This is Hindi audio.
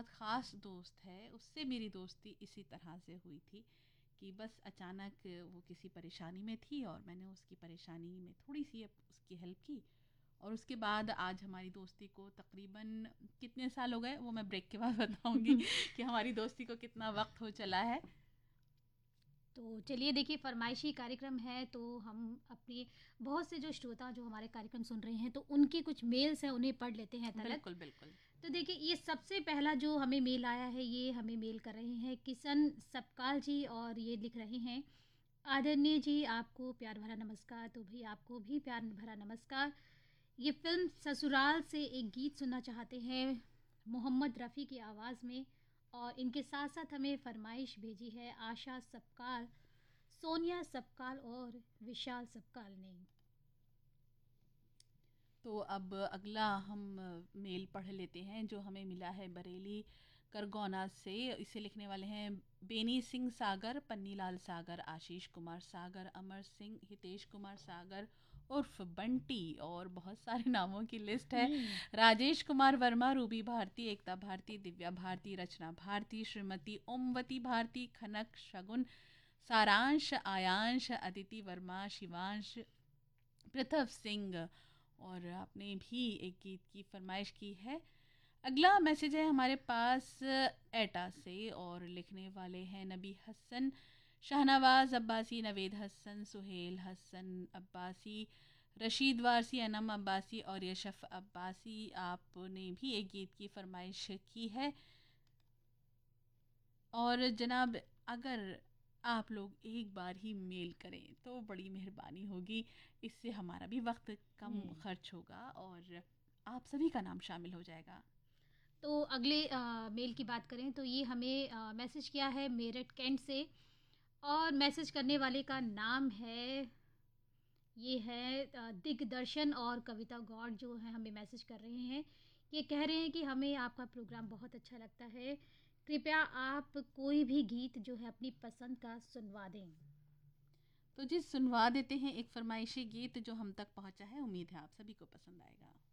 ख़ास दोस्त है, उससे मेरी दोस्ती इसी तरह से हुई थी कि बस अचानक वो किसी परेशानी में थी और मैंने उसकी परेशानी में थोड़ी-सी उसकी हेल्प की और उसके बाद आज हमारी दोस्ती को तकरीबन कितने साल हो गए वो मैं ब्रेक के बाद बताऊँगी कि हमारी दोस्ती को कितना वक़्त हो चला है। तो चलिए देखिए, फरमाइशी कार्यक्रम है तो हम अपने बहुत से जो श्रोता जो हमारे कार्यक्रम सुन रहे हैं तो उनके कुछ मेल्स हैं, उन्हें पढ़ लेते हैं तलक। बिल्कुल, बिल्कुल। तो देखिए, ये सबसे पहला जो हमें मेल आया है, ये हमें मेल कर रहे हैं किशन सपकाल जी और ये लिख रहे हैं, आदरणीय जी आपको प्यार भरा नमस्कार। तो भाई आपको भी प्यार भरा नमस्कार। ये फ़िल्म ससुराल से एक गीत सुनना चाहते हैं मोहम्मद रफ़ी की आवाज़ में, और इनके साथ-साथ हमें फ़रमाइश भेजी है आशा सपकाल, सोनिया सपकाल और विशाल सपकाल ने। तो अब अगला हम मेल पढ़ लेते हैं जो हमें मिला है बरेली करगौना से। इसे लिखने वाले हैं बेनी सिंह सागर, पन्नीलाल सागर, आशीष कुमार सागर, अमर सिंह, हितेश कुमार सागर उर्फ बंटी, और बहुत सारे नामों की लिस्ट है। राजेश कुमार वर्मा, रूबी भारती, एकता भारती, दिव्या भारती, रचना भारती, श्रीमती ओमवती भारती, खनक शगुन, सारांश, आयांश, अदिति वर्मा, शिवांश, पृथव सिंह, और आपने भी एक गीत की फरमाइश की है। अगला मैसेज है हमारे पास एटा से और लिखने वाले हैं नबी हसन, शाहनवाज अब्बासी, नवेद हसन, सुहेल हसन अब्बासी, रशीद वारसी, अनम अब्बासी और यशफ अब्बासी। आपने भी एक गीत की फरमाइश की है। और जनाब, अगर आप लोग एक बार ही मेल करें तो बड़ी मेहरबानी होगी, इससे हमारा भी वक्त कम खर्च होगा और आप सभी का नाम शामिल हो जाएगा। तो अगले मेल की बात करें तो ये हमें मैसेज किया है मेरठ कैंट से, और मैसेज करने वाले का नाम है, ये है दिग्दर्शन, और कविता गौड़ जो है हमें मैसेज कर रहे हैं। ये कह रहे हैं कि हमें आपका प्रोग्राम बहुत अच्छा लगता है, कृपया आप कोई भी गीत जो है अपनी पसंद का सुनवा दें। तो जी सुनवा देते हैं एक फरमाइशी गीत जो हम तक पहुंचा है, उम्मीद है आप सभी को पसंद आएगा।